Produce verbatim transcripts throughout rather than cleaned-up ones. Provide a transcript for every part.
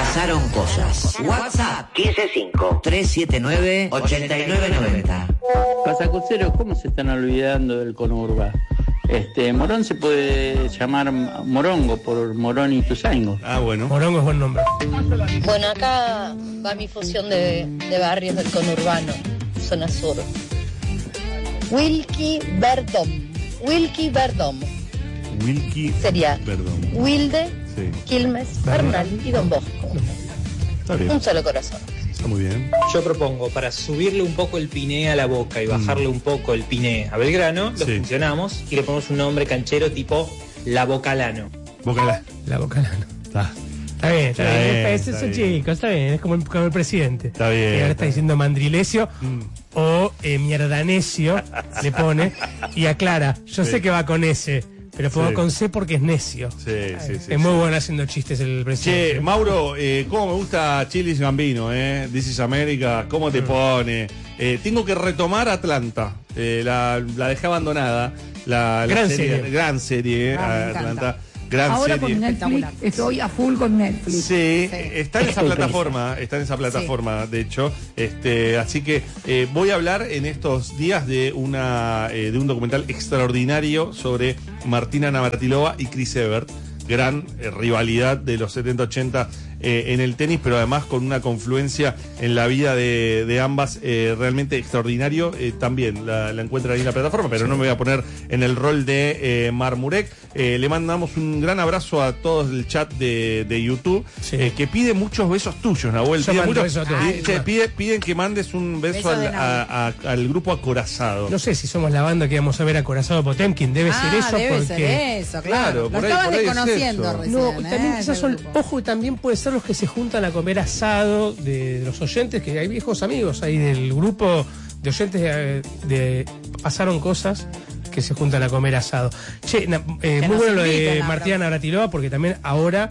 Pasaron cosas. WhatsApp uno cinco cinco, tres siete nueve, ocho nueve nueve cero. Pasacuceros, ¿cómo se están olvidando del conurba? Este, Morón se puede llamar Morongo por Morón y Tuzaingo. Ah, bueno. Morongo es buen nombre. Bueno, acá va mi fusión de, de barrios del conurbano, zona sur. Wilkie Verdom. Wilkie Verdom. Wilkie Sería Verdom. Wilde, sí. Quilmes, Bernal y Don Bosco. Está bien. Un solo corazón. Está muy bien. Yo propongo, para subirle un poco el piné a la boca y bajarle mm. un poco el piné a Belgrano, lo sí. funcionamos y le ponemos un nombre canchero tipo La Bocalano. Bocalano. La Bocalano. Está. Está bien, está, está bien. bien. Es eso, chico, está bien. Es como el, como el presidente. Está bien. Y ahora está, está diciendo mandrilesio mm. o eh, mierdanesio, le pone y aclara. Yo sí. sé que va con ese. Pero pongo sí. con C porque es necio. Sí, sí, sí. Es muy sí. bueno haciendo chistes el presidente. Che, Mauro, eh, cómo me gusta Childish Gambino, eh. This is America, cómo te mm. pone. Eh, tengo que retomar Atlanta. Eh, la, la dejé abandonada. La, la gran serie, serie. Gran serie, ah, Atlanta. Gran Ahora serie. con Netflix, estoy a full con Netflix. Sí, sí. está en esa plataforma, está en esa plataforma, sí. de hecho. Este, así que eh, voy a hablar en estos días de una eh, de un documental extraordinario sobre Martina Navratilova y Chris Evert. Gran eh, rivalidad de los setenta ochenta eh, en el tenis, pero además con una confluencia en la vida de, de ambas eh, realmente extraordinario. Eh, también la, la encuentran ahí en la plataforma, pero sí. no me voy a poner en el rol de eh, Marmurek. Eh, le mandamos un gran abrazo a todos el chat de, de YouTube, sí. eh, que pide muchos besos tuyos, Nahuel. Pide muchos, besos Ay, pide, pide, piden que mandes un beso, beso al, a, a, al grupo Acorazado. No sé si somos la banda que vamos a ver Acorazado Potemkin, debe ah, ser eso. Debe porque... ser eso, claro. claro por Lo ahí, estabas por ahí desconociendo recién. No, ¿eh? también quizás son, ojo, y también puede ser los que se juntan a comer asado de los oyentes, que hay viejos amigos ahí del grupo de oyentes de, de Pasaron Cosas, que se juntan a comer asado. Che, na, eh, muy bueno lo de Martina Navratilova, porque también ahora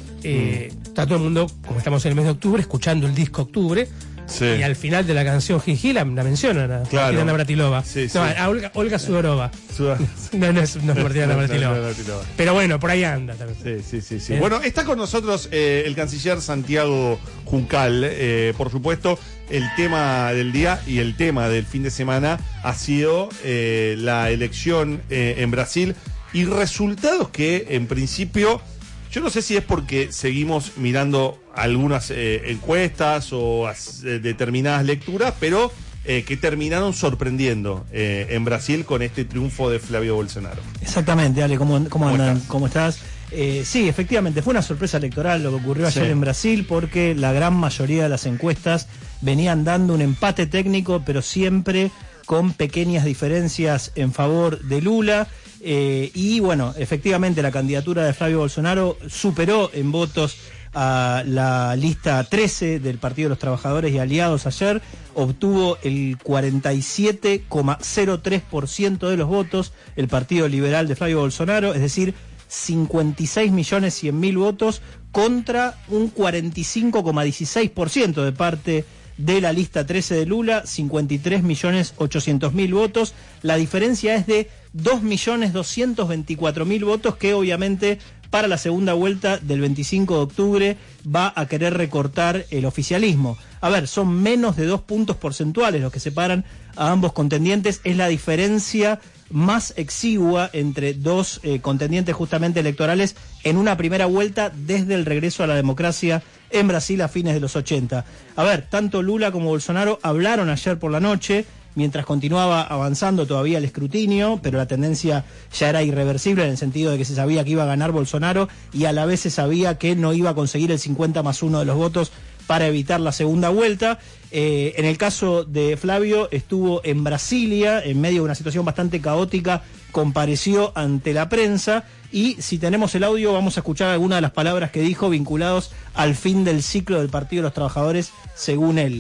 eh, mm. está todo el mundo, como estamos en el mes de octubre, escuchando el disco Octubre. Sí. Y al final de la canción Jiji la, la mencionan a claro. Martina Navratilova. Sí, sí. No, a Olga, Olga Sudorova. Sudor... no, no es, no es Martina Navratilova. No, pero bueno, por ahí anda también. Sí, sí, sí. sí. ¿Eh? Bueno, está con nosotros eh, el canciller Santiago Juncal. Eh, por supuesto, el tema del día y el tema del fin de semana ha sido eh, la elección eh, en Brasil y resultados que en principio... Yo no sé si es porque seguimos mirando algunas eh, encuestas o as, eh, determinadas lecturas, pero eh, que terminaron sorprendiendo eh, en Brasil con este triunfo de Flavio Bolsonaro. Exactamente, Ale, ¿cómo, cómo, ¿Cómo andan? Estás? ¿Cómo estás? Eh, sí, efectivamente, fue una sorpresa electoral lo que ocurrió ayer sí. en Brasil, porque la gran mayoría de las encuestas venían dando un empate técnico, pero siempre con pequeñas diferencias en favor de Lula. Eh, y bueno, efectivamente la candidatura de Flavio Bolsonaro superó en votos a la lista trece del Partido de los Trabajadores y Aliados ayer, obtuvo el cuarenta y siete coma cero tres por ciento de los votos el Partido Liberal de Flavio Bolsonaro, es decir, cincuenta y seis millones cien mil votos contra un cuarenta y cinco coma dieciséis por ciento de parte de la lista trece de Lula, cincuenta y tres millones ochocientos mil votos. La diferencia es de dos millones doscientos veinticuatro mil votos, que obviamente para la segunda vuelta del veinticinco de octubre va a querer recortar el oficialismo. A ver, son menos de dos puntos porcentuales los que separan a ambos contendientes. Es la diferencia más exigua entre dos eh, contendientes justamente electorales en una primera vuelta desde el regreso a la democracia en Brasil a fines de los ochenta. A ver, tanto Lula como Bolsonaro hablaron ayer por la noche, mientras continuaba avanzando todavía el escrutinio, pero la tendencia ya era irreversible en el sentido de que se sabía que iba a ganar Bolsonaro y a la vez se sabía que no iba a conseguir el cincuenta más uno de los votos para evitar la segunda vuelta. Eh, en el caso de Flavio, estuvo en Brasilia, en medio de una situación bastante caótica, compareció ante la prensa y si tenemos el audio vamos a escuchar algunas de las palabras que dijo vinculados al fin del ciclo del Partido de los Trabajadores, según él.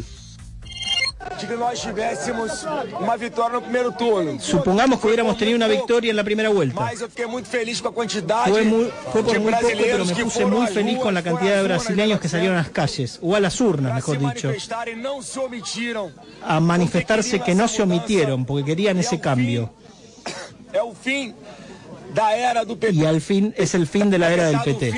Supongamos que hubiéramos tenido una victoria en la primera vuelta. Fue, muy, fue por muy poco, pero me puse muy feliz con la cantidad de brasileños que salieron a las calles, o a las urnas, mejor dicho, a manifestarse, que no se omitieron, porque querían ese cambio. y al fin es el fin de la era del P T.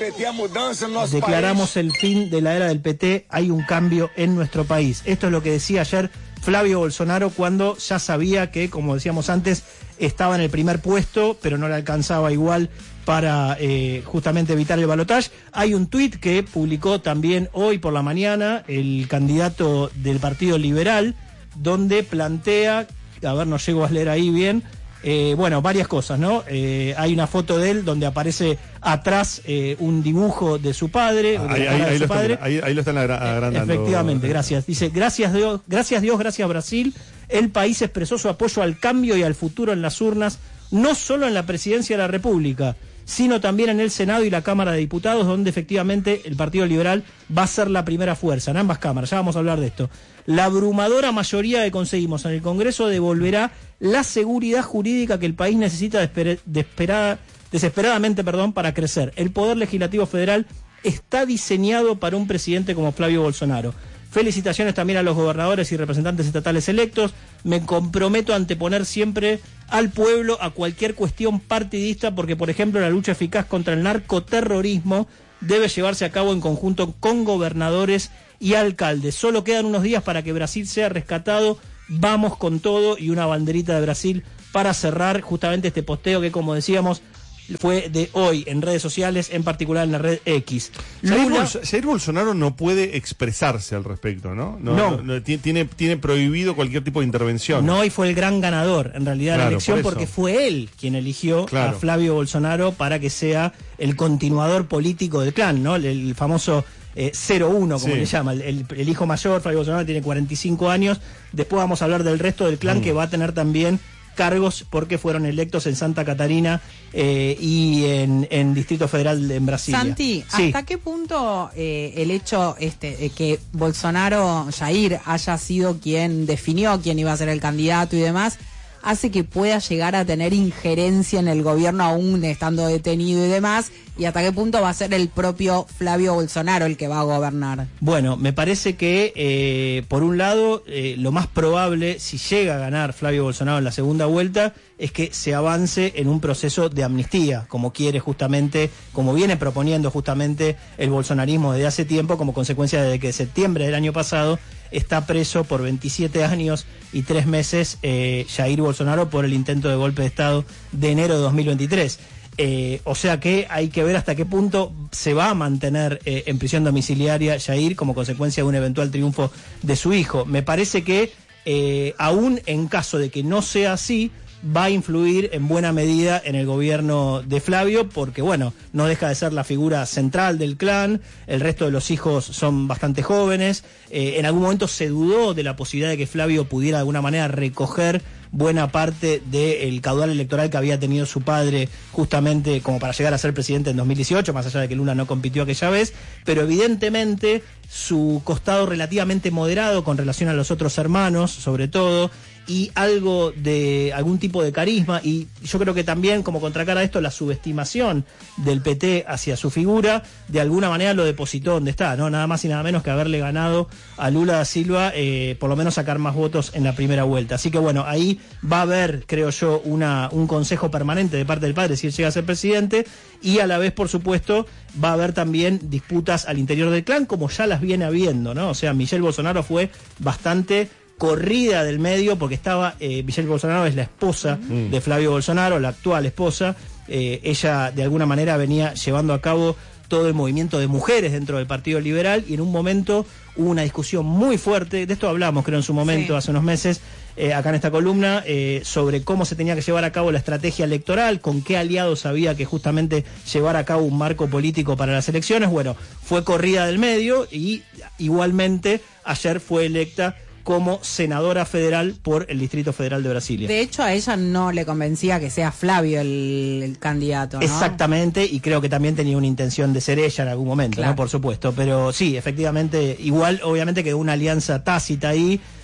Declaramos el fin de la era del P T, hay un cambio en nuestro país. Esto es lo que decía ayer Flavio Bolsonaro cuando ya sabía que, como decíamos antes, estaba en el primer puesto, pero no le alcanzaba igual para eh, justamente evitar el balotaje. Hay un tuit que publicó también hoy por la mañana el candidato del Partido Liberal, donde plantea, a ver, no llego a leer ahí bien, eh, bueno, varias cosas, ¿no? Eh, hay una foto de él donde aparece atrás eh, un dibujo de su padre, ahí, de ahí, de ahí, su lo padre. Están, ahí, ahí lo están agrandando. Efectivamente, gracias. Dice, gracias Dios, gracias Dios, gracias Brasil. El país expresó su apoyo al cambio y al futuro en las urnas, no solo en la presidencia de la República, sino también en el Senado y la Cámara de Diputados, donde efectivamente el Partido Liberal va a ser la primera fuerza, en ambas cámaras, ya vamos a hablar de esto. La abrumadora mayoría que conseguimos en el Congreso devolverá la seguridad jurídica que el país necesita desesper- desesperada, desesperadamente perdón, para crecer. El Poder Legislativo Federal está diseñado para un presidente como Flavio Bolsonaro. Felicitaciones también a los gobernadores y representantes estatales electos. Me comprometo a anteponer siempre al pueblo a cualquier cuestión partidista, porque, por ejemplo, la lucha eficaz contra el narcoterrorismo debe llevarse a cabo en conjunto con gobernadores y alcaldes. Solo quedan unos días para que Brasil sea rescatado. Vamos con todo, y una banderita de Brasil para cerrar justamente este posteo que, como decíamos, fue de hoy en redes sociales, en particular en la red X. Jair, Lula, Bolso- Jair Bolsonaro no puede expresarse al respecto, ¿no? No, No. no, no, ti- tiene, tiene prohibido cualquier tipo de intervención. no, y fue el gran ganador en realidad de Claro, la elección, por eso. porque fue él quien eligió Claro. a Flavio Bolsonaro para que sea el continuador político del clan, ¿no? El, el famoso eh, cero uno, como Sí. le llama, el, el- el hijo mayor, Flavio Bolsonaro, tiene cuarenta y cinco años. Después vamos a hablar del resto del clan, Mm. que va a tener también cargos porque fueron electos en Santa Catarina eh, y en, en Distrito Federal en Brasilia. Santi, Sí. ¿hasta qué punto eh, el hecho este de que Bolsonaro, Jair, haya sido quien definió quién iba a ser el candidato y demás, hace que pueda llegar a tener injerencia en el gobierno aún estando detenido y demás? ¿Y hasta qué punto va a ser el propio Flavio Bolsonaro el que va a gobernar? Bueno, me parece que, eh, por un lado, eh, lo más probable, si llega a ganar Flavio Bolsonaro en la segunda vuelta, es que se avance en un proceso de amnistía, como quiere justamente, como viene proponiendo justamente el bolsonarismo desde hace tiempo, como consecuencia de que en septiembre del año pasado está preso por veintisiete años y tres meses eh, Jair Bolsonaro por el intento de golpe de Estado de enero de dos mil veintitrés. Eh, o sea que hay que ver hasta qué punto se va a mantener eh, en prisión domiciliaria Jair como consecuencia de un eventual triunfo de su hijo. Me parece que eh, aún en caso de que no sea así, va a influir en buena medida en el gobierno de Flavio, porque bueno, no deja de ser la figura central del clan, el resto de los hijos son bastante jóvenes, eh, en algún momento se dudó de la posibilidad de que Flavio pudiera de alguna manera recoger buena parte del caudal electoral que había tenido su padre justamente como para llegar a ser presidente en dos mil dieciocho, más allá de que Lula no compitió aquella vez, pero evidentemente su costado relativamente moderado con relación a los otros hermanos, sobre todo, y algo de algún tipo de carisma, y yo creo que también como contracara a esto la subestimación del P T hacia su figura, de alguna manera lo depositó donde está, ¿no? Nada más y nada menos que haberle ganado a Lula da Silva, eh, por lo menos sacar más votos en la primera vuelta. Así que bueno, ahí va a haber, creo yo, una, un consejo permanente de parte del padre si él llega a ser presidente, y a la vez, por supuesto, va a haber también disputas al interior del clan, como ya las viene habiendo, ¿no? O sea, Michelle Bolsonaro fue bastante corrida del medio porque estaba, eh, Michelle Bolsonaro es la esposa mm. de Flavio Bolsonaro, la actual esposa, eh, ella de alguna manera venía llevando a cabo todo el movimiento de mujeres dentro del Partido Liberal, y en un momento hubo una discusión muy fuerte, de esto hablamos creo en su momento, sí. hace unos meses, eh, acá en esta columna, eh, sobre cómo se tenía que llevar a cabo la estrategia electoral, con qué aliados había que justamente llevar a cabo un marco político para las elecciones. Bueno, fue corrida del medio y igualmente ayer fue electa como senadora federal por el Distrito Federal de Brasilia. De hecho, a ella no le convencía que sea Flavio el, el candidato, ¿no? Exactamente, y creo que también tenía una intención de ser ella en algún momento, claro. ¿no? Por supuesto, pero sí, efectivamente, igual obviamente quedó una alianza tácita ahí,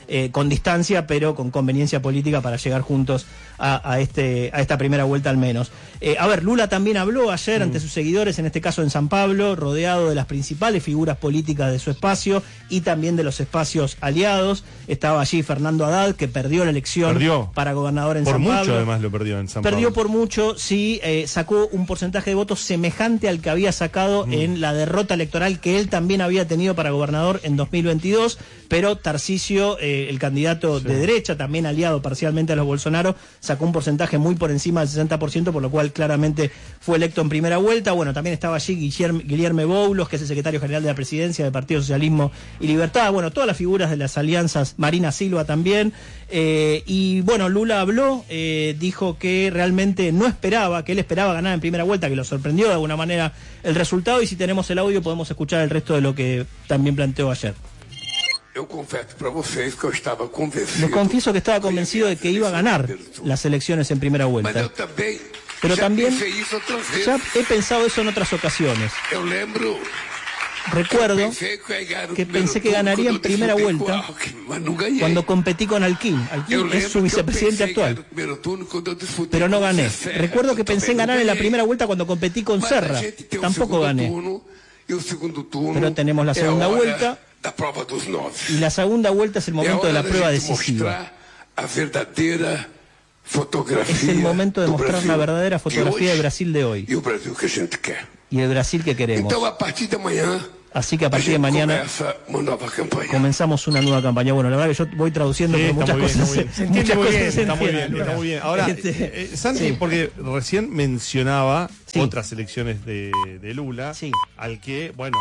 eh, con distancia, pero con conveniencia política para llegar juntos a, a, este, a esta primera vuelta al menos. Eh, a ver, Lula también habló ayer mm. ante sus seguidores, en este caso en San Pablo, rodeado de las principales figuras políticas de su espacio y también de los espacios aliados. Estaba allí Fernando Haddad, que perdió la elección perdió. para gobernador en por San Pablo. Por mucho además lo perdió en San Perdió Pablo. por mucho, sí, eh, sacó un porcentaje de votos semejante al que había sacado mm. en la derrota electoral que él también había tenido para gobernador en dos mil veintidós, pero Tarcisio, eh, el candidato sí. de derecha, también aliado parcialmente a los Bolsonaro, sacó un porcentaje muy por encima del sesenta por ciento, por lo cual claramente fue electo en primera vuelta. Bueno, también estaba allí Guillermo, Guillermo Boulos, que es el secretario general de la presidencia del Partido Socialismo y Libertad. Bueno, todas las figuras de las alianzas, Marina Silva también. Eh, y bueno, Lula habló, eh, dijo que realmente no esperaba, que él esperaba ganar en primera vuelta, que lo sorprendió de alguna manera el resultado, y si tenemos el audio podemos escuchar el resto de lo que también planteó ayer. Eu confesso para vocês que eu estava convencido. Les confieso que estaba convencido de que iba a ganar las elecciones en primera vuelta. Pero también ya he pensado eso en otras ocasiones. Recuerdo que pensé que ganaría en primera vuelta cuando competí con Alquim. Alquim es su vicepresidente actual, pero no gané. Recuerdo que pensé en ganar en la primera vuelta cuando competí con Serra. Tampoco gané. Pero tenemos la segunda vuelta. Y la segunda vuelta es el momento de la prueba decisiva. Es el momento de mostrar la verdadera fotografía del Brasil de hoy. Y el Brasil que queremos. Así que a partir de mañana comenzamos una nueva campaña. Bueno, la verdad que yo voy traduciendo, sí, muchas cosas. Bien, se muchas muy cosas bien, se está muy bien, está muy bien. Ahora, este, eh, Santi, sí. porque recién mencionaba sí. otras elecciones de, de Lula, sí. al que, bueno,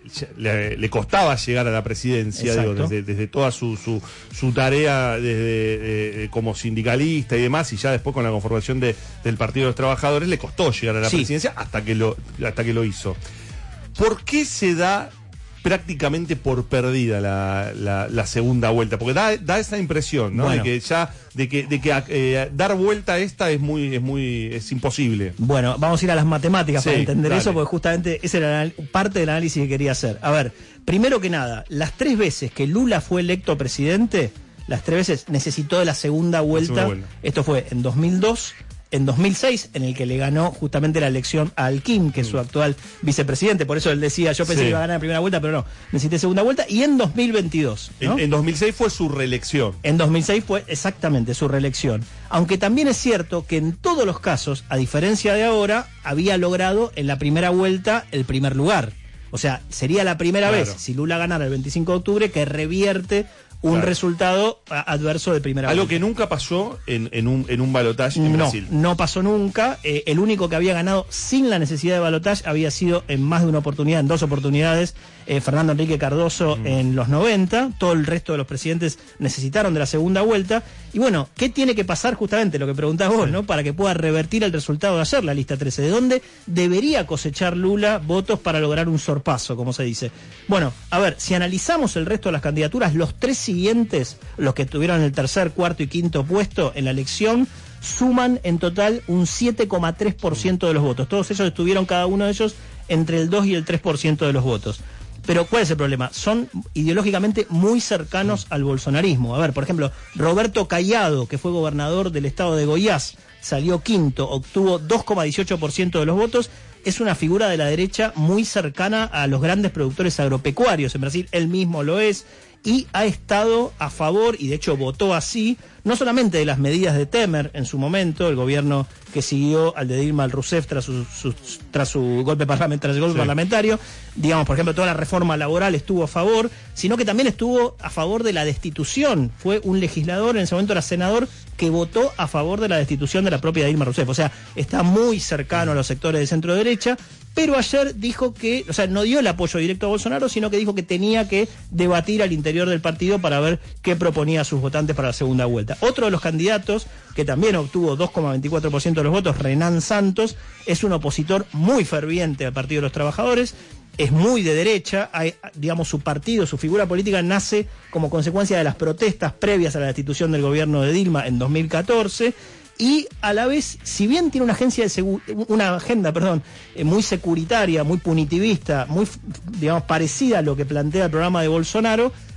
le, le, le costaba llegar a la presidencia, digo, desde, desde toda su, su, su tarea desde, eh, como sindicalista y demás, y ya después con la conformación de, del Partido de los Trabajadores, le costó llegar a la sí. presidencia hasta que lo, hasta que lo hizo. ¿Por qué se da prácticamente por perdida la, la, la segunda vuelta? Porque da, da esa impresión, ¿no? Bueno. De que ya, de que, de que eh, dar vuelta a esta es muy, es muy, es imposible. Bueno, vamos a ir a las matemáticas sí, para entender dale. eso, porque justamente esa era parte del análisis que quería hacer. A ver, primero que nada, las tres veces que Lula fue electo presidente, las tres veces necesitó de la segunda vuelta. La segunda vuelta. Esto fue en dos mil dos. En dos mil seis, en el que le ganó justamente la elección a Alquim, que es su actual vicepresidente. Por eso él decía, yo pensé sí. que iba a ganar en primera vuelta, pero no, necesité segunda vuelta. Y en dos mil veintidós. ¿no? En, en dos mil seis fue su reelección. En dos mil seis fue exactamente su reelección. Aunque también es cierto que en todos los casos, a diferencia de ahora, había logrado en la primera vuelta el primer lugar. O sea, sería la primera claro. vez, si Lula ganara el veinticinco de octubre, que revierte un claro. resultado adverso de primera Algo vuelta. que nunca pasó en, en un, en un balotaje en no, Brasil. No pasó nunca. Eh, el único que había ganado sin la necesidad de balotaje había sido en más de una oportunidad, en dos oportunidades, eh, Fernando Enrique Cardoso mm. en los noventa. Todo el resto de los presidentes necesitaron de la segunda vuelta. Y bueno, ¿qué tiene que pasar justamente lo que preguntás vos, ¿no? Para que pueda revertir el resultado de ayer, la lista trece? ¿De dónde debería cosechar Lula votos para lograr un sorpaso, como se dice? Bueno, a ver, si analizamos el resto de las candidaturas, los tres siguientes, los que tuvieron el tercer, cuarto y quinto puesto en la elección, suman en total un siete coma tres por ciento de los votos. Todos ellos estuvieron, cada uno de ellos, entre el dos y el tres por ciento de los votos. Pero ¿cuál es el problema? Son ideológicamente muy cercanos al bolsonarismo. A ver, por ejemplo, Roberto Cayado, que fue gobernador del estado de Goiás, salió quinto, obtuvo dos coma dieciocho por ciento de los votos. Es una figura de la derecha muy cercana a los grandes productores agropecuarios en Brasil. Él mismo lo es. Y ha estado a favor, y de hecho votó así, no solamente de las medidas de Temer en su momento, el gobierno que siguió al de Dilma Rousseff tras su, su, tras su golpe, parlamentario, golpe sí. parlamentario, digamos, por ejemplo, toda la reforma laboral estuvo a favor, sino que también estuvo a favor de la destitución. Fue un legislador, en ese momento era senador, que votó a favor de la destitución de la propia Dilma Rousseff. O sea, está muy cercano a los sectores de centro derecha, pero ayer dijo que, o sea, no dio el apoyo directo a Bolsonaro, sino que dijo que tenía que debatir al interior del partido para ver qué proponía a sus votantes para la segunda vuelta. Otro de los candidatos, que también obtuvo dos coma veinticuatro por ciento de los votos, Renan Santos, es un opositor muy ferviente al Partido de los Trabajadores, es muy de derecha, hay, digamos, su partido, su figura política nace como consecuencia de las protestas previas a la destitución del gobierno de Dilma en dos mil catorce, y a la vez, si bien tiene una agencia de segu- una agenda, perdón, eh, muy securitaria, muy punitivista, muy, digamos, parecida a lo que plantea el programa de Bolsonaro,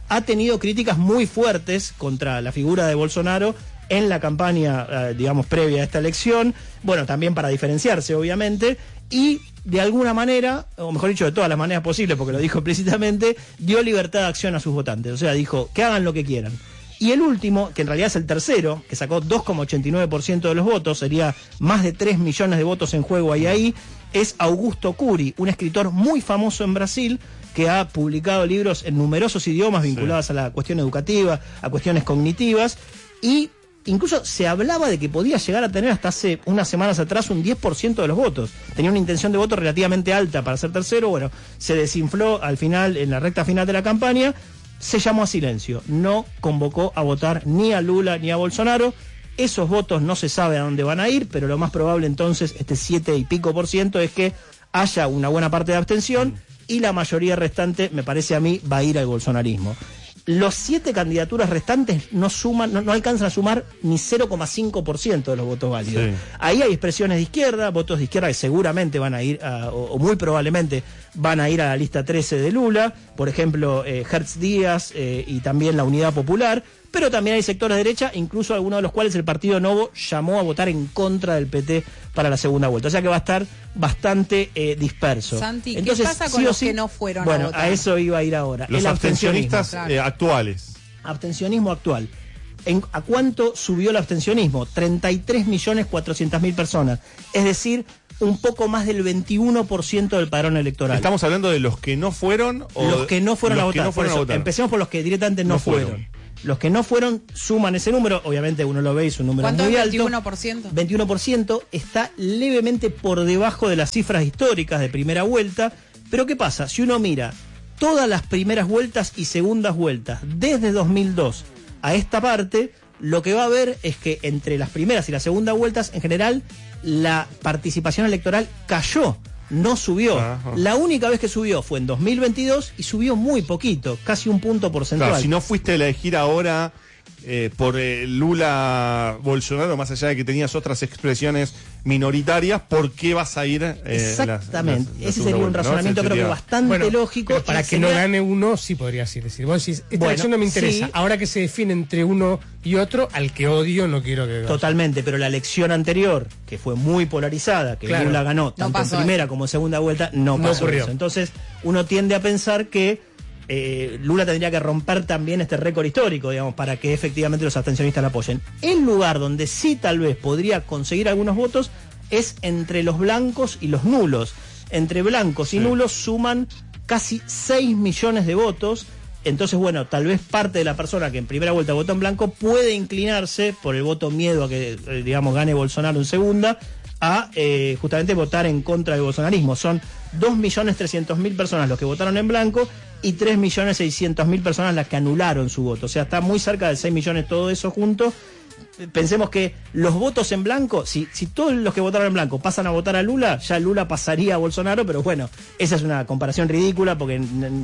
ha tenido críticas muy fuertes contra la figura de Bolsonaro en la campaña, eh, digamos, previa a esta elección, bueno, también para diferenciarse, obviamente, y de alguna manera, o mejor dicho, de todas las maneras posibles, porque lo dijo explícitamente, dio libertad de acción a sus votantes, o sea, dijo, que hagan lo que quieran. Y el último, que en realidad es el tercero, que sacó dos coma ochenta y nueve por ciento de los votos, sería más de tres millones de votos en juego ahí ahí, es Augusto Cury, un escritor muy famoso en Brasil, que ha publicado libros en numerosos idiomas vinculados sí. a la cuestión educativa, a cuestiones cognitivas, y incluso se hablaba de que podía llegar a tener hasta hace unas semanas atrás un diez por ciento de los votos. Tenía una intención de voto relativamente alta para ser tercero, bueno, se desinfló al final, en la recta final de la campaña, se llamó a silencio, no convocó a votar ni a Lula ni a Bolsonaro. Esos votos no se sabe a dónde van a ir, pero lo más probable entonces, este siete y pico por ciento, es que haya una buena parte de abstención y la mayoría restante, me parece a mí, va a ir al bolsonarismo. Los siete candidaturas restantes no suman, no, no alcanzan a sumar ni cero coma cinco por ciento de los votos válidos. Sí. Ahí hay expresiones de izquierda, votos de izquierda que seguramente van a ir, a, o, o muy probablemente van a ir a la lista trece de Lula, por ejemplo, eh, Hertz Díaz eh, y también la Unidad Popular, pero también hay sectores de derecha, incluso algunos de los cuales el Partido Novo llamó a votar en contra del P T para la segunda vuelta. O sea que va a estar bastante eh, disperso. Santi, Entonces, ¿qué pasa con sí los sí, que no fueron bueno, a votar? Bueno, a eso iba a ir ahora. Los el abstencionistas abstencionismo, eh, actuales. Abstencionismo actual. ¿En, ¿A cuánto subió el abstencionismo? treinta y tres millones cuatrocientas mil personas. Es decir, un poco más del veintiuno por ciento del padrón electoral. ¿Estamos hablando de los que no fueron o los que no fueron, a votar, no fueron eso, a votar? Empecemos por los que directamente no, no fueron. fueron. Los que no fueron suman ese número, obviamente uno lo ve y es un número ¿Cuánto muy es alto. veintiuno por ciento? veintiuno por ciento está levemente por debajo de las cifras históricas de primera vuelta, pero ¿qué pasa? Si uno mira todas las primeras vueltas y segundas vueltas desde dos mil dos a esta parte, lo que va a ver es que entre las primeras y las segundas vueltas, en general, la participación electoral cayó, no subió. Ajá. La única vez que subió fue en dos mil veintidós y subió muy poquito, casi un punto porcentual. Claro, si no fuiste a elegir ahora eh, por eh, Lula Bolsonaro, más allá de que tenías otras expresiones minoritarias, ¿por qué vas a ir? Eh, Exactamente, la, la, la ese sería un vuelta, razonamiento ¿no? creo sería... que bastante bueno, lógico. Pero para que sería... no gane uno, sí podrías ir. Decir, vos decís, esta bueno, elección no me interesa. Sí. Ahora que se define entre uno y otro, al que odio no quiero que gane. Totalmente, pero la elección anterior, que fue muy polarizada, que claro, Lula ganó tanto no en primera eso. como en segunda vuelta, no, no pasó ocurrió. Eso. Entonces, uno tiende a pensar que Eh, Lula tendría que romper también este récord histórico, digamos, para que efectivamente los abstencionistas la apoyen. El lugar donde sí tal vez podría conseguir algunos votos es entre los blancos y los nulos. Entre blancos y sí. nulos suman casi seis millones de votos. Entonces, bueno, tal vez parte de la persona que en primera vuelta votó en blanco puede inclinarse por el voto miedo a que, eh, digamos, gane Bolsonaro en segunda, a eh, justamente votar en contra del bolsonarismo. Son dos millones trescientas mil personas los que votaron en blanco y tres millones seiscientas mil personas las que anularon su voto. O sea, está muy cerca de seis millones todo eso junto. Pensemos que los votos en blanco, si, si todos los que votaron en blanco pasan a votar a Lula, ya Lula pasaría a Bolsonaro, pero bueno, esa es una comparación ridícula porque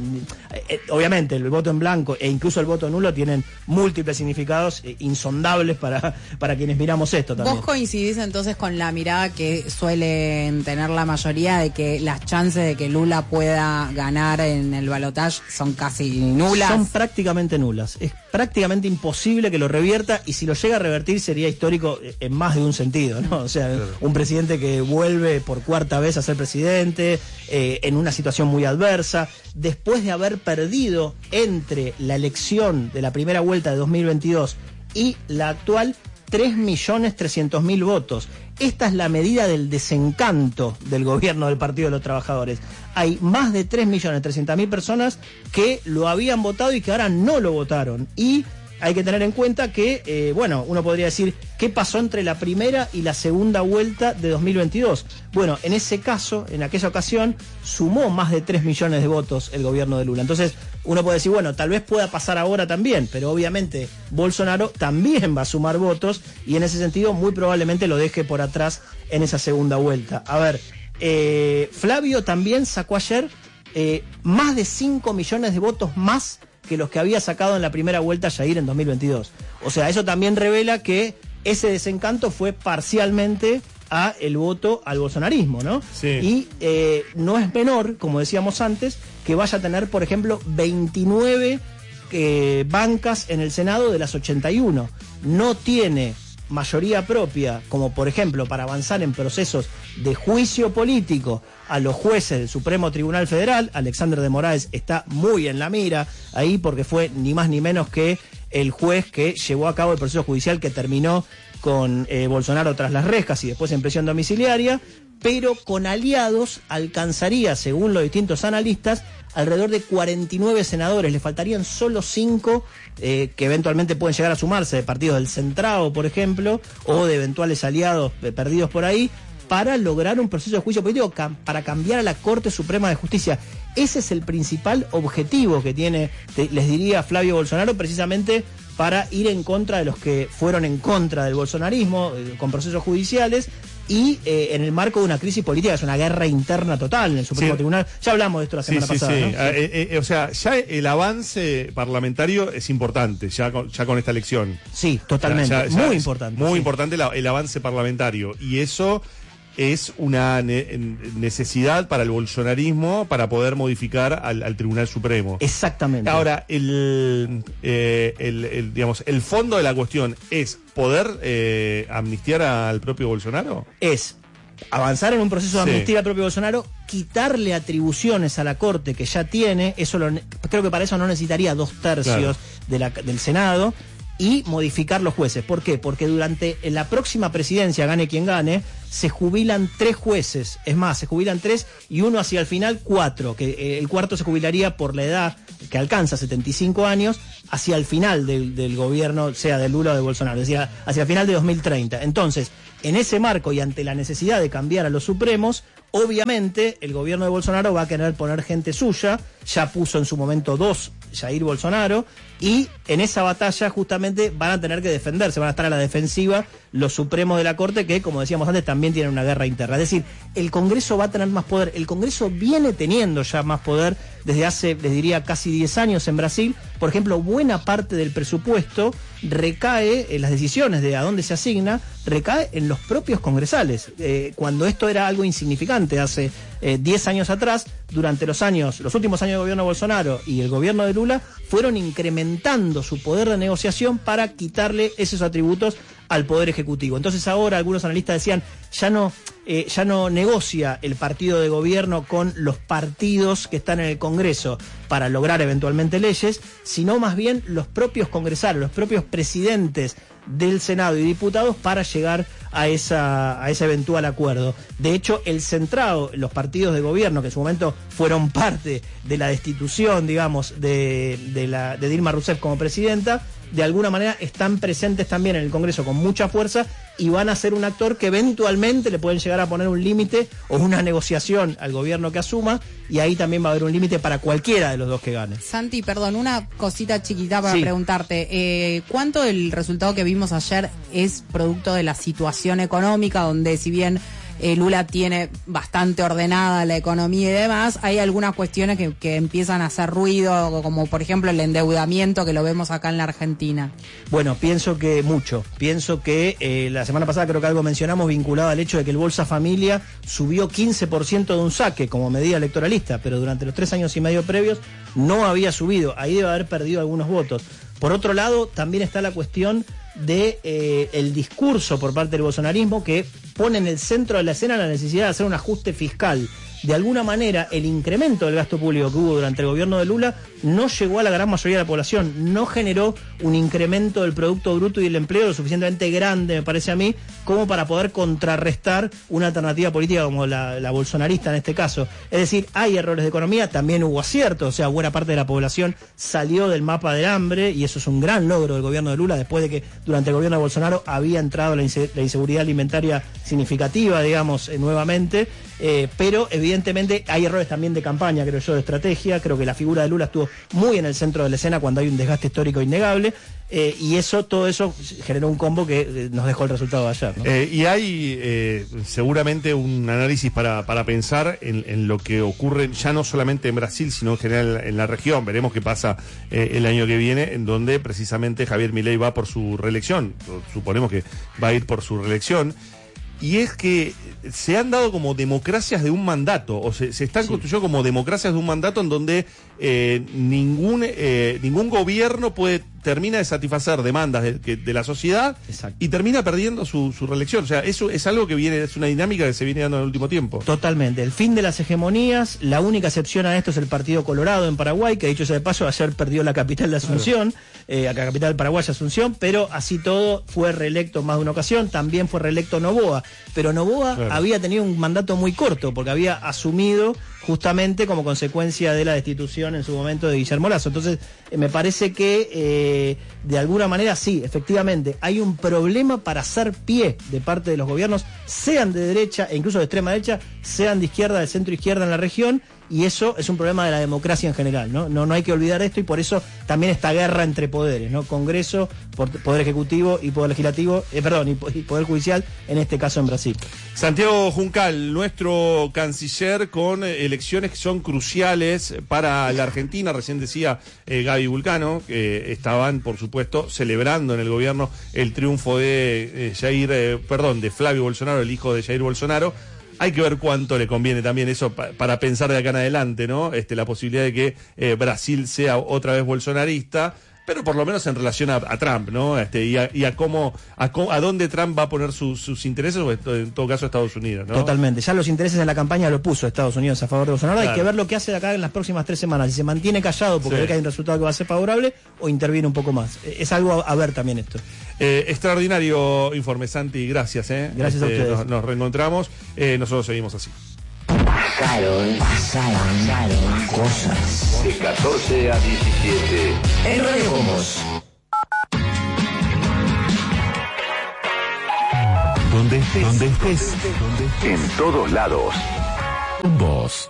eh, obviamente el voto en blanco e incluso el voto nulo tienen múltiples significados eh, insondables para, para quienes miramos esto también. ¿Vos coincidís entonces con la mirada que suelen tener la mayoría de que las chances de que Lula pueda ganar en el balotaje son casi nulas? Son prácticamente nulas. Es prácticamente imposible que lo revierta y si lo llega a revertir sería histórico en más de un sentido, ¿no? O sea, claro. un presidente que vuelve por cuarta vez a ser presidente eh, en una situación muy adversa, después de haber perdido entre la elección de la primera vuelta de dos mil veintidós y la actual tres millones trescientos mil votos. Esta es la medida del desencanto del gobierno del Partido de los Trabajadores. Hay más de tres millones trescientas mil personas que lo habían votado y que ahora no lo votaron. Y hay que tener en cuenta que, eh, bueno, uno podría decir, ¿qué pasó entre la primera y la segunda vuelta de dos mil veintidós? Bueno, en ese caso, en aquella ocasión, sumó más de tres millones de votos el gobierno de Lula. Entonces, uno puede decir, bueno, tal vez pueda pasar ahora también, pero obviamente Bolsonaro también va a sumar votos y en ese sentido muy probablemente lo deje por atrás en esa segunda vuelta. A ver, eh, Flavio también sacó ayer eh, más de cinco millones de votos más que los que había sacado en la primera vuelta Jair en dos mil veintidós. O sea, eso también revela que ese desencanto fue parcialmente a el voto al bolsonarismo, ¿no? Sí. Y eh, no es menor, como decíamos antes, que vaya a tener, por ejemplo, veintinueve eh, bancas en el Senado de las ochenta y uno. No tiene mayoría propia, como por ejemplo para avanzar en procesos de juicio político a los jueces del Supremo Tribunal Federal. Alexander de Moraes está muy en la mira ahí porque fue ni más ni menos que el juez que llevó a cabo el proceso judicial que terminó con eh, Bolsonaro tras las rejas y después en prisión domiciliaria, pero con aliados alcanzaría, según los distintos analistas, alrededor de cuarenta y nueve senadores. Le faltarían solo cinco eh, que eventualmente pueden llegar a sumarse de partidos del Centrado, por ejemplo, o de eventuales aliados eh, perdidos por ahí, para lograr un proceso de juicio político cam- para cambiar a la Corte Suprema de Justicia. Ese es el principal objetivo que tiene, te, les diría, Flavio Bolsonaro, precisamente para ir en contra de los que fueron en contra del bolsonarismo, eh, con procesos judiciales, y eh, en el marco de una crisis política, es una guerra interna total en el Supremo Sí. Tribunal. Ya hablamos de esto la semana sí, sí, pasada. sí. ¿no? Eh, eh, eh, o sea, ya el avance parlamentario es importante, ya con, ya con esta elección. Sí, totalmente. Ya- ya muy es importante. Muy sí. importante la- el avance parlamentario. Y eso es una ne- necesidad para el bolsonarismo para poder modificar al, al Tribunal Supremo. Exactamente. Ahora, el, eh, el, el, digamos, el fondo de la cuestión es poder eh, amnistiar al propio Bolsonaro. Es avanzar en un proceso de Sí. amnistía al propio Bolsonaro, quitarle atribuciones a la Corte que ya tiene, eso lo, ne- creo que para eso no necesitaría dos tercios Claro. de la- del Senado, y modificar los jueces. ¿Por qué? Porque durante en la próxima presidencia, gane quien gane, se jubilan tres jueces. Es más, se jubilan tres y uno hacia el final cuatro, que eh, el cuarto se jubilaría por la edad que alcanza, setenta y cinco años, hacia el final del, del gobierno, sea de Lula o de Bolsonaro, es decir, hacia el final de dos mil treinta. Entonces, en ese marco y ante la necesidad de cambiar a los supremos, obviamente el gobierno de Bolsonaro va a querer poner gente suya, ya puso en su momento dos, Jair Bolsonaro, y en esa batalla justamente van a tener que defenderse, van a estar a la defensiva los supremos de la Corte, que como decíamos antes también tienen una guerra interna. Es decir, el Congreso va a tener más poder, el Congreso viene teniendo ya más poder desde hace, les diría, casi diez años en Brasil. Por ejemplo, buena parte del presupuesto recae, en las decisiones de a dónde se asigna, recae en los propios congresales. Eh, cuando esto era algo insignificante hace eh, diez años atrás, durante los años, los últimos años del gobierno de Bolsonaro y el gobierno de Lula, fueron incrementando su poder de negociación para quitarle esos atributos al Poder Ejecutivo. Entonces ahora algunos analistas decían, ya no, eh, ya no negocia el partido de gobierno con los partidos que están en el Congreso para lograr eventualmente leyes, sino más bien los propios congresales, los propios presidentes del Senado y diputados para llegar a esa a ese eventual acuerdo. De hecho, el centrado, los partidos de gobierno que en su momento fueron parte de la destitución, digamos, de, de, la, de Dilma Rousseff como presidenta, de alguna manera están presentes también en el Congreso con mucha fuerza y van a ser un actor que eventualmente le pueden llegar a poner un límite o una negociación al gobierno que asuma, y ahí también va a haber un límite para cualquiera de los dos que gane. Santi, perdón, una cosita chiquita para Sí. preguntarte. Eh, ¿Cuánto del resultado que vimos ayer es producto de la situación económica, donde si bien eh, Lula tiene bastante ordenada la economía y demás, hay algunas cuestiones que, que empiezan a hacer ruido, como por ejemplo el endeudamiento que lo vemos acá en la Argentina? Bueno, pienso que mucho. Pienso que eh, la semana pasada creo que algo mencionamos vinculado al hecho de que el Bolsa Familia subió quince por ciento de un saque como medida electoralista, pero durante los tres años y medio previos no había subido. Ahí debe haber perdido algunos votos. Por otro lado, también está la cuestión de eh, el discurso por parte del bolsonarismo, que pone en el centro de la escena la necesidad de hacer un ajuste fiscal. De alguna manera, el incremento del gasto público que hubo durante el gobierno de Lula no llegó a la gran mayoría de la población, no generó un incremento del Producto Bruto y del empleo lo suficientemente grande, me parece a mí, como para poder contrarrestar una alternativa política como la, la bolsonarista en este caso. Es decir, hay errores de economía, también hubo aciertos, o sea, buena parte de la población salió del mapa del hambre, y eso es un gran logro del gobierno de Lula, después de que durante el gobierno de Bolsonaro había entrado la, inse- la inseguridad alimentaria significativa, digamos, eh, nuevamente. Eh, pero evidentemente hay errores también de campaña, creo yo, de estrategia. Creo que la figura de Lula estuvo muy en el centro de la escena cuando hay un desgaste histórico innegable, eh, y eso, todo eso generó un combo que eh, nos dejó el resultado de ayer, ¿no? Eh, y hay eh, seguramente un análisis para, para pensar en, en lo que ocurre ya no solamente en Brasil, sino en general en la región. Veremos qué pasa eh, el año que viene, en donde precisamente Javier Milei va por su reelección. Suponemos que va a ir por su reelección. y es que se han dado como democracias de un mandato, o se, se están sí. construyendo como democracias de un mandato en donde eh, ningún eh, ningún gobierno puede termina de satisfacer demandas de, que, de la sociedad. Exacto. Y termina perdiendo su, su reelección. O sea, eso es algo que viene, es una dinámica que se viene dando en el último tiempo. Totalmente. El fin de las hegemonías, la única excepción a esto es el Partido Colorado en Paraguay, que dicho sea de paso, ayer perdió la capital de Asunción, claro. eh, la capital del Paraguay, Asunción, pero así todo fue reelecto más de una ocasión, también fue reelecto Noboa. Pero Noboa claro. había tenido un mandato muy corto, porque había asumido justamente como consecuencia de la destitución en su momento de Guillermo Lasso. Entonces, eh, me parece que eh, de alguna manera sí, efectivamente, hay un problema para hacer pie de parte de los gobiernos, sean de derecha e incluso de extrema derecha, sean de izquierda, de centro izquierda en la región, y eso es un problema de la democracia en general, ¿no? No, no hay que olvidar esto, y por eso también esta guerra entre poderes, ¿no? Congreso, Poder Ejecutivo y Poder Legislativo, eh, perdón, y, y Poder Judicial, en este caso en Brasil. Santiago Juncal, nuestro canciller, con elecciones que son cruciales para la Argentina. Recién decía eh, Gaby Vulcano que estaban, por supuesto, celebrando en el gobierno el triunfo de eh, Jair, eh, perdón, de Flavio Bolsonaro, el hijo de Jair Bolsonaro. Hay que ver cuánto le conviene también eso pa para pensar de acá en adelante, ¿no? Este, la posibilidad de que eh, Brasil sea otra vez bolsonarista, pero por lo menos en relación a, a Trump, ¿no? Este, y, a, y a cómo, a, cómo, a dónde Trump va a poner su, sus intereses, o en todo caso Estados Unidos, ¿no? Totalmente. Ya los intereses en la campaña lo puso Estados Unidos a favor de Bolsonaro. Claro. Hay que ver lo que hace de acá en las próximas tres semanas. Si se mantiene callado porque sí. ve que hay un resultado que va a ser favorable, o interviene un poco más. Es algo a, a ver también esto. Eh, extraordinario informe, Santi. Gracias, ¿eh? Gracias este, a ustedes. Nos, nos reencontramos. Eh, nosotros seguimos así. Pasaron, pasaron, pasaron cosas. De catorce a diecisiete. En Radio Con Vos. Donde estés, donde estés, donde estés. En todos lados. Con Vos.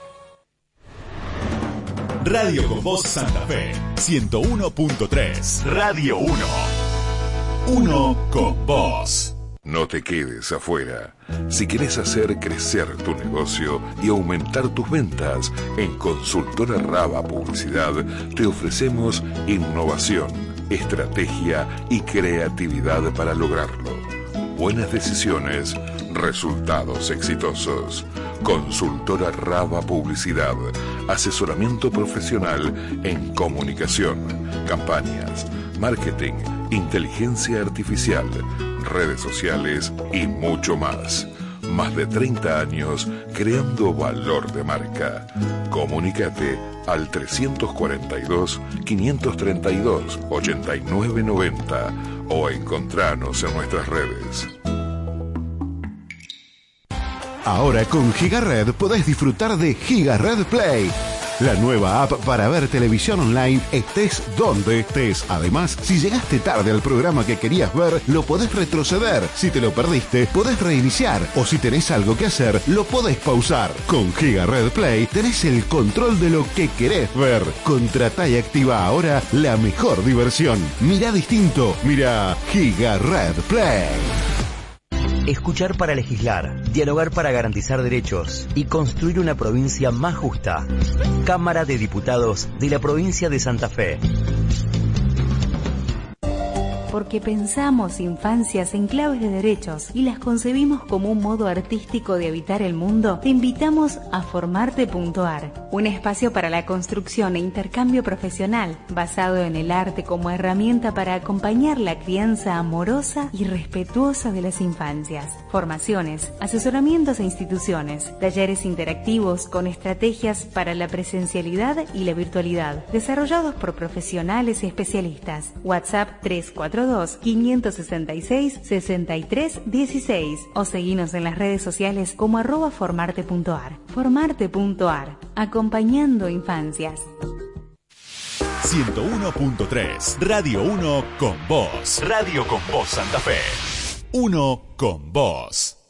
Radio Con Vos Santa Fe, ciento uno punto tres. Radio uno. Uno con vos. No te quedes afuera. Si querés hacer crecer tu negocio y aumentar tus ventas, en Consultora Raba Publicidad te ofrecemos innovación, estrategia y creatividad para lograrlo. Buenas decisiones, resultados exitosos. Consultora Raba Publicidad. Asesoramiento profesional en comunicación, campañas, marketing, inteligencia artificial, redes sociales y mucho más. Más de treinta años creando valor de marca. Comunícate al trescientos cuarenta y dos, quinientos treinta y dos, ochenta y nueve noventa o encontranos en nuestras redes. Ahora con GigaRed podés disfrutar de GigaRed Play, la nueva app para ver televisión online estés donde estés. Además, si llegaste tarde al programa que querías ver, lo podés retroceder. Si te lo perdiste, podés reiniciar. O si tenés algo que hacer, lo podés pausar. Con GigaRed Play tenés el control de lo que querés ver. Contratá y activa ahora la mejor diversión. Mirá distinto. Mirá GigaRed Play. Escuchar para legislar, dialogar para garantizar derechos y construir una provincia más justa. Cámara de Diputados de la provincia de Santa Fe. Porque pensamos infancias en claves de derechos y las concebimos como un modo artístico de habitar el mundo, te invitamos a Formarte punto ar, un espacio para la construcción e intercambio profesional, basado en el arte como herramienta para acompañar la crianza amorosa y respetuosa de las infancias. Formaciones, asesoramientos e instituciones, talleres interactivos con estrategias para la presencialidad y la virtualidad, desarrollados por profesionales y especialistas. WhatsApp tres cuatro dos, cinco seis seis, seis tres uno seis o seguinos en las redes sociales como arroba formarte punto ar. Formarte punto ar, acompañando infancias. ciento uno punto tres, Radio uno con vos. Radio Con Vos Santa Fe. Uno con vos.